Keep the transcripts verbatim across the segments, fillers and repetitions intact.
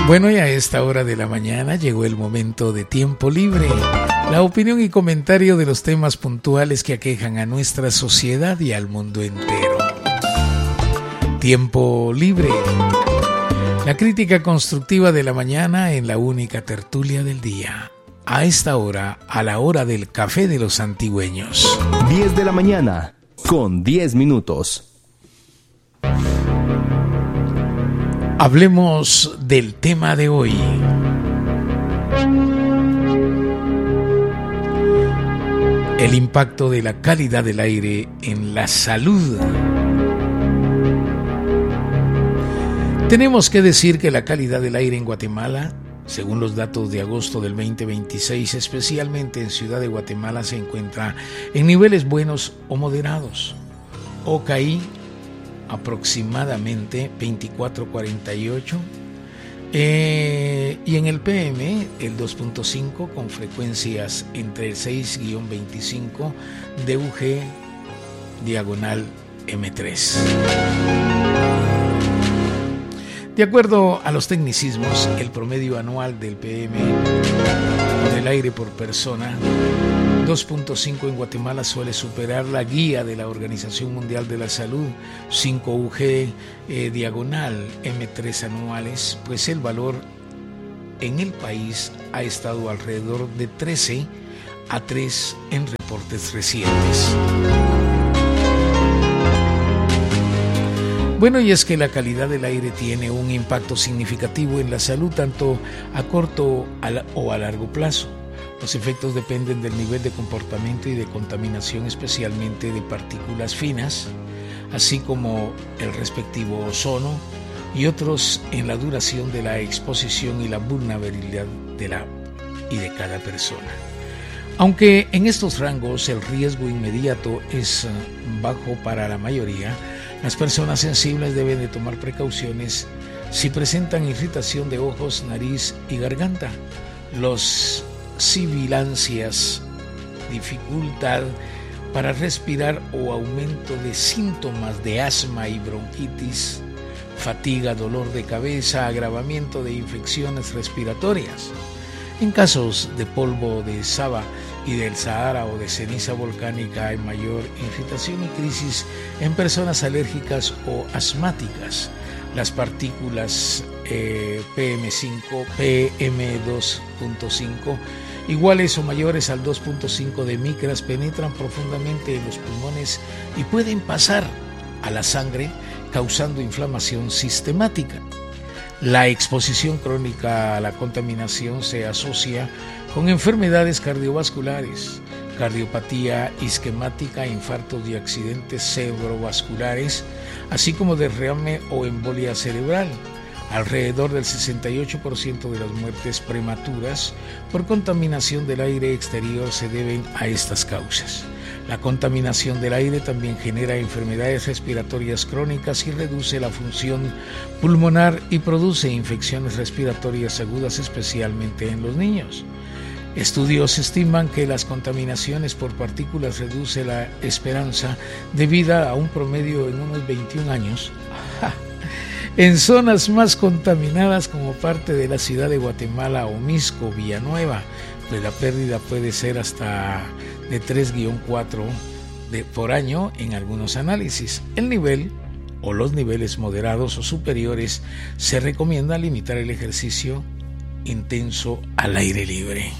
Bueno, y a esta hora de la mañana llegó el momento de Tiempo Libre, la opinión y comentario de los temas puntuales que aquejan a nuestra sociedad y al mundo entero. Tiempo Libre, la crítica constructiva de la mañana en la única tertulia del día. A esta hora, a la hora del café de los antigüeños. diez de la mañana, con diez minutos. Hablemos del tema de hoy. El impacto de la calidad del aire en la salud. Tenemos que decir que la calidad del aire en Guatemala, según los datos de agosto del veinte veintiséis, especialmente en Ciudad de Guatemala, se encuentra en niveles buenos o moderados. O C A I aproximadamente veinticuatro cuarenta y ocho, eh, y en el P M el dos punto cinco con frecuencias entre el seis y veinticinco de U G diagonal M tres. De acuerdo a los tecnicismos, el promedio anual del P M o del aire por persona dos punto cinco en Guatemala suele superar la guía de la Organización Mundial de la Salud, cinco U G eh, diagonal M tres anuales, pues el valor en el país ha estado alrededor de trece a tres en reportes recientes. Bueno, y es que la calidad del aire tiene un impacto significativo en la salud, tanto a corto o a largo plazo. Los efectos dependen del nivel de comportamiento y de contaminación, especialmente de partículas finas, así como el respectivo ozono y otros en la duración de la exposición y la vulnerabilidad de la y de cada persona. Aunque en estos rangos el riesgo inmediato es bajo para la mayoría, las personas sensibles deben de tomar precauciones si presentan irritación de ojos, nariz y garganta. Los sibilancias, dificultad para respirar o aumento de síntomas de asma y bronquitis, fatiga, dolor de cabeza, agravamiento de infecciones respiratorias. En casos de polvo de Saba y del Sahara o de ceniza volcánica hay mayor irritación y crisis en personas alérgicas o asmáticas. Las partículas eh, P M cinco, P M dos punto cinco iguales o mayores al dos punto cinco de micras penetran profundamente en los pulmones y pueden pasar a la sangre causando inflamación sistemática. La exposición crónica a la contaminación se asocia con enfermedades cardiovasculares, cardiopatía isquemática, infartos y accidentes cerebrovasculares, así como derrame o embolia cerebral. Alrededor del sesenta y ocho por ciento de las muertes prematuras por contaminación del aire exterior se deben a estas causas. La contaminación del aire también genera enfermedades respiratorias crónicas y reduce la función pulmonar y produce infecciones respiratorias agudas, especialmente en los niños. Estudios estiman que las contaminaciones por partículas reduce la esperanza de vida a un promedio en unos veintiún años. En zonas más contaminadas como parte de la ciudad de Guatemala o Misco, Villanueva, pues la pérdida puede ser hasta de tres a cuatro de, por año en algunos análisis. El nivel o los niveles moderados o superiores se recomienda limitar el ejercicio intenso al aire libre.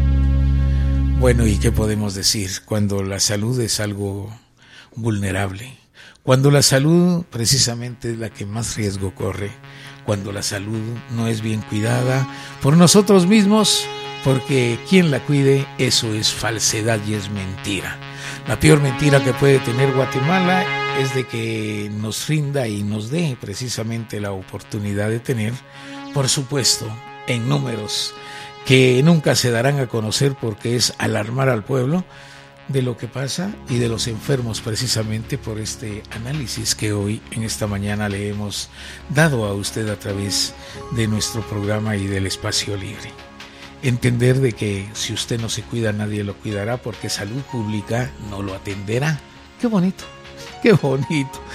Bueno, ¿y qué podemos decir cuando la salud es algo vulnerable? Cuando la salud precisamente es la que más riesgo corre, cuando la salud no es bien cuidada por nosotros mismos, porque quien la cuide, eso es falsedad y es mentira. La peor mentira que puede tener Guatemala es de que nos rinda y nos dé precisamente la oportunidad de tener, por supuesto, en números que nunca se darán a conocer porque es alarmar al pueblo de lo que pasa y de los enfermos precisamente por este análisis que hoy en esta mañana le hemos dado a usted a través de nuestro programa y del espacio libre. Entender de que si usted no se cuida nadie lo cuidará porque salud pública no lo atenderá. Qué bonito, qué bonito.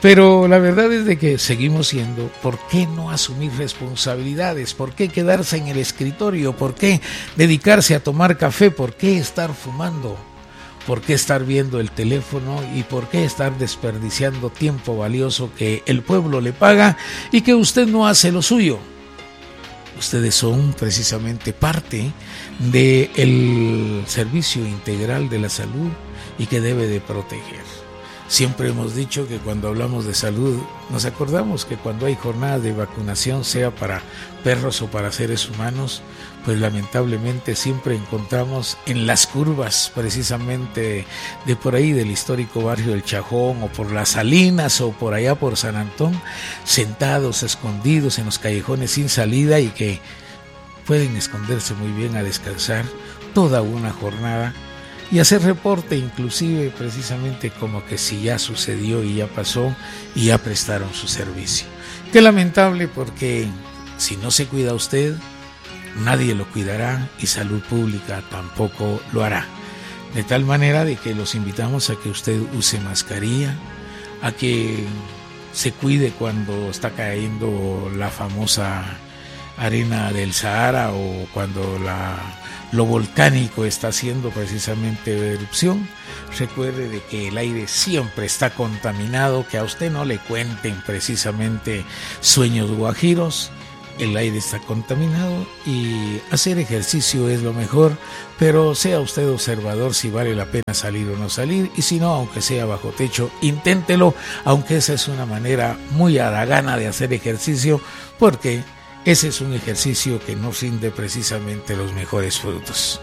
Pero la verdad es de que seguimos siendo, ¿por qué no asumir responsabilidades? ¿Por qué quedarse en el escritorio? ¿Por qué dedicarse a tomar café? ¿Por qué estar fumando? ¿Por qué estar viendo el teléfono? ¿Y por qué estar desperdiciando tiempo valioso que el pueblo le paga y que usted no hace lo suyo? Ustedes son precisamente parte del servicio integral de la salud y que debe de proteger. Siempre hemos dicho que cuando hablamos de salud nos acordamos que cuando hay jornada de vacunación, sea para perros o para seres humanos, pues lamentablemente siempre encontramos en las curvas precisamente de por ahí del histórico barrio del Chajón o por las Salinas o por allá por San Antón, sentados, escondidos en los callejones sin salida y que pueden esconderse muy bien a descansar toda una jornada y hacer reporte inclusive precisamente como que si ya sucedió y ya pasó y ya prestaron su servicio. Qué lamentable, porque si no se cuida usted, nadie lo cuidará y salud pública tampoco lo hará. De tal manera de que los invitamos a que usted use mascarilla, a que se cuide cuando está cayendo la famosa arena del Sahara o cuando la lo volcánico está haciendo precisamente erupción. Recuerde de que el aire siempre está contaminado, que a usted no le cuenten precisamente sueños guajiros. El aire está contaminado y hacer ejercicio es lo mejor, pero sea usted observador si vale la pena salir o no salir, y si no, aunque sea bajo techo, inténtelo, aunque esa es una manera muy haragana de hacer ejercicio, porque ese es un ejercicio que no rinde precisamente los mejores frutos.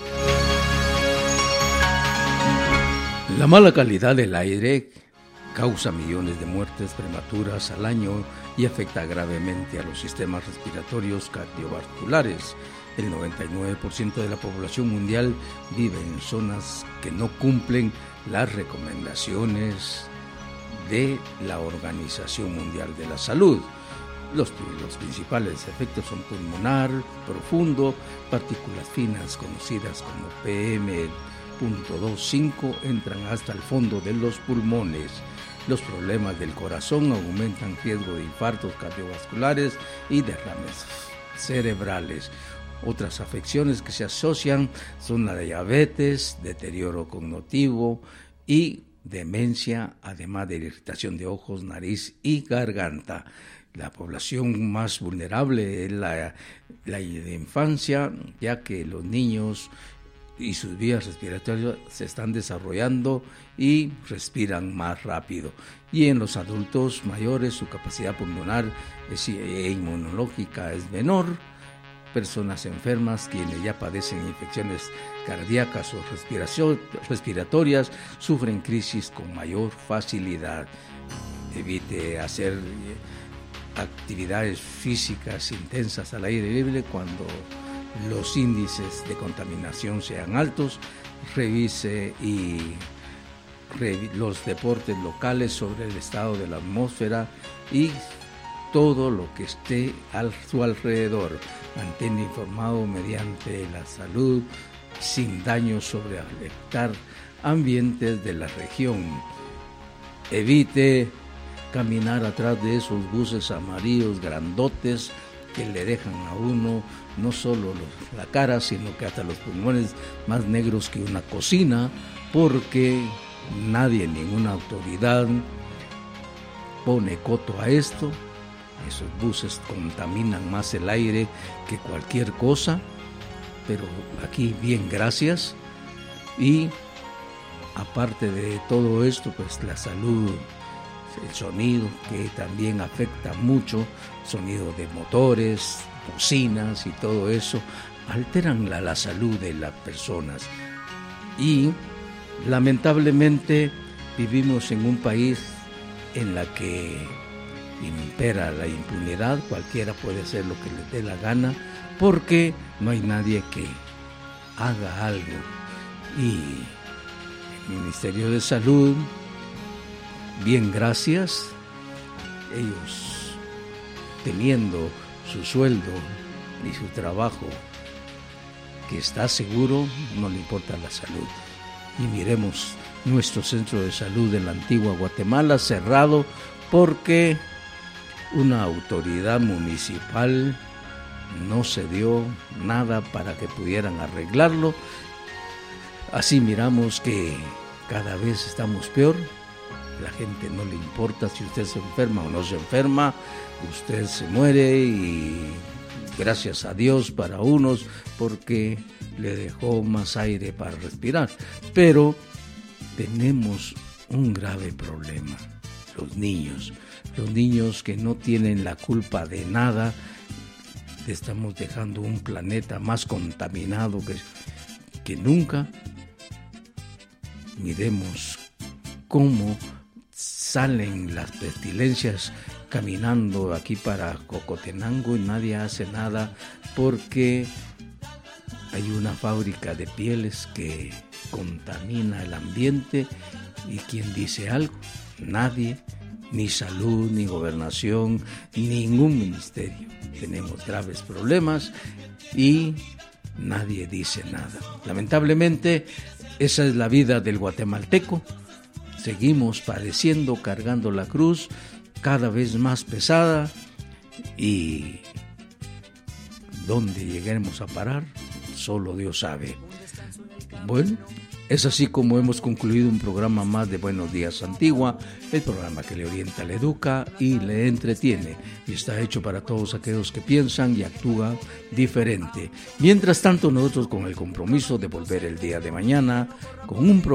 La mala calidad del aire causa millones de muertes prematuras al año y afecta gravemente a los sistemas respiratorios cardiovasculares. El noventa y nueve por ciento de la población mundial vive en zonas que no cumplen las recomendaciones de la Organización Mundial de la Salud. Los, los principales efectos son pulmonar profundo, partículas finas conocidas como P M dos punto cinco entran hasta el fondo de los pulmones. Los problemas del corazón aumentan riesgo de infartos cardiovasculares y derrames cerebrales. Otras afecciones que se asocian son la diabetes, deterioro cognitivo y demencia, además de irritación de ojos, nariz y garganta. La población más vulnerable es la, la de infancia, ya que los niños y sus vías respiratorias se están desarrollando y respiran más rápido. Y en los adultos mayores su capacidad pulmonar e inmunológica es menor. Personas enfermas quienes ya padecen infecciones cardíacas o respiratorias sufren crisis con mayor facilidad. Evite hacer actividades físicas intensas al aire libre cuando los índices de contaminación sean altos. Revise y revi- los deportes locales sobre el estado de la atmósfera y todo lo que esté a su alrededor. Mantén informado mediante la salud sin daño sobre afectar ambientes de la región. Evite caminar atrás de esos buses amarillos grandotes que le dejan a uno no solo los, la cara, sino que hasta los pulmones más negros que una cocina, porque nadie, ninguna autoridad pone coto a esto. Esos buses contaminan más el aire que cualquier cosa, pero aquí bien, gracias. Y aparte de todo esto, pues la salud, el sonido que también afecta mucho, sonido de motores, bocinas y todo eso, alteran la, la salud de las personas. Y lamentablemente vivimos en un país en la que impera la impunidad, cualquiera puede hacer lo que le dé la gana, porque no hay nadie que haga algo. Y el Ministerio de Salud, bien, gracias, ellos teniendo su sueldo y su trabajo que está seguro, no le importa la salud. Y miremos nuestro centro de salud de la antigua Guatemala cerrado porque una autoridad municipal no se dio nada para que pudieran arreglarlo. Así miramos que cada vez estamos peor. La gente no le importa si usted se enferma o no se enferma. Usted se muere y gracias a Dios para unos porque le dejó más aire para respirar. Pero tenemos un grave problema, los niños. Los niños que no tienen la culpa de nada. Estamos dejando un planeta más contaminado que, que nunca. Miremos cómo salen las pestilencias caminando aquí para Cocotenango y nadie hace nada porque hay una fábrica de pieles que contamina el ambiente. ¿Y quién dice algo? Nadie, ni salud, ni gobernación, ningún ministerio. Tenemos graves problemas y nadie dice nada. Lamentablemente, esa es la vida del guatemalteco. Seguimos padeciendo, cargando la cruz cada vez más pesada y ¿dónde lleguemos a parar? Solo Dios sabe. Bueno, es así como hemos concluido un programa más de Buenos Días Antigua, el programa que le orienta, le educa y le entretiene, y está hecho para todos aquellos que piensan y actúan diferente. Mientras tanto, nosotros con el compromiso de volver el día de mañana con un programa